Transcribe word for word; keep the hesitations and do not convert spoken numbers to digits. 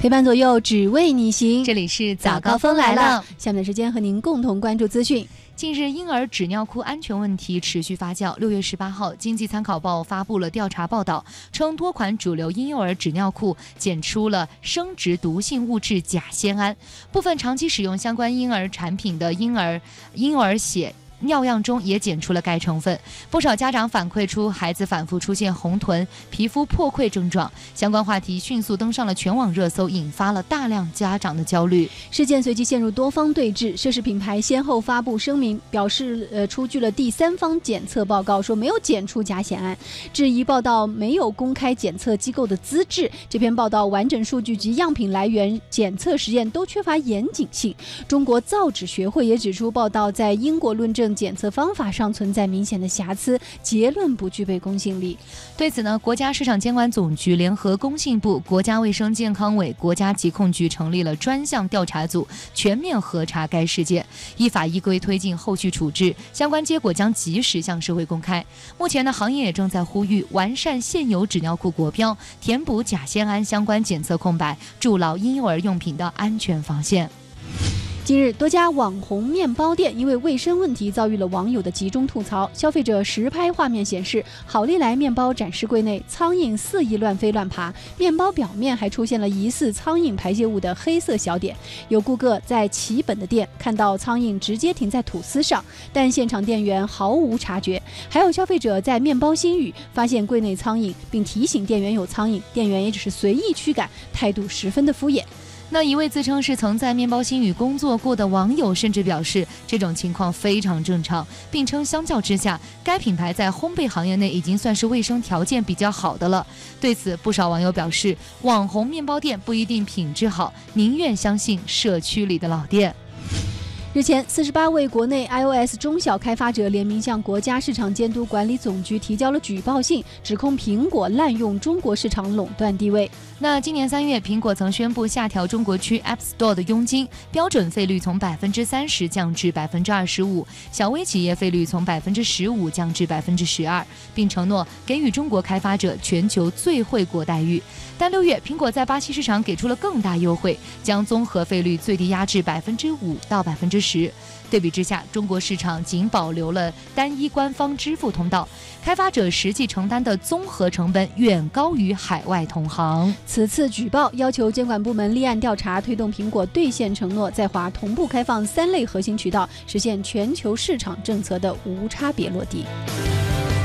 陪伴左右，只为你行。 这里是早高峰来了， 下面的时间和您共同关注资讯。 近日，婴儿纸尿裤安全问题持续发酵。六月十八号，经济参考报发布了调查报道，称多款主流婴幼儿纸尿裤检出了生殖毒性物质甲酰胺，部分长期使用相关婴儿产品的婴儿婴儿血尿样中也检出了该成分。不少家长反馈出孩子反复出现红臀、皮肤破溃症状，相关话题迅速登上了全网热搜，引发了大量家长的焦虑。 事件随即陷入多方对峙，涉事品牌先后发布声明，表示呃出具了第三方检测报告，说没有检出甲酰胺，质疑报道没有公开检测机构的资质。这篇报道完整数据及样品来源、检测实验都缺乏严谨性。中国造纸学会也指出，报道在因果论证检测方法上存在明显的瑕疵，结论不具备公信力。 对此呢，国家市场监管总局联合工信部、国家卫生健康委、国家疾控局成立了专项调查组，全面核查该事件，依法依规推进后续处置，相关结果将及时向社会公开。目前呢，行业也正在呼吁完善现有纸尿裤国标，填补甲酰胺相关检测空白，筑牢婴幼儿用品的安全防线。 近日，多家网红面包店因为卫生问题遭遇了网友的集中吐槽。消费者实拍画面显示，好利来面包展示柜内苍蝇肆意乱飞乱爬，面包表面还出现了疑似苍蝇排泄物的黑色小点。有顾客在奇本的店看到苍蝇直接停在吐司上，但现场店员毫无察觉。还有消费者在面包新语发现柜内苍蝇，并提醒店员有苍蝇，店员也只是随意驱赶，态度十分的敷衍。 那一位自称是曾在面包新语工作过的网友甚至表示，这种情况非常正常，并称相较之下，该品牌在烘焙行业内已经算是卫生条件比较好的了。对此，不少网友表示，网红面包店不一定品质好，宁愿相信社区里的老店。 日前，四十八位国内 iOS 中小开发者联名向国家市场监督管理总局提交了举报信，指控苹果滥用中国市场垄断地位。 那今年三月，苹果曾宣布下调中国区 App Store 的佣金标准费率从百分之三十降至百分之二十五，小微企业费率从百分之十五降至百分之十二，并承诺给予中国开发者全球最惠国待遇。但六月，苹果在巴西市场给出了更大优惠，将综合费率最低压至百分之五到百分之十。对比之下，中国市场仅保留了单一官方支付通道，开发者实际承担的综合成本远高于海外同行。 此次举报要求监管部门立案调查，推动苹果兑现承诺，在华同步开放三类核心渠道，实现全球市场政策的无差别落地。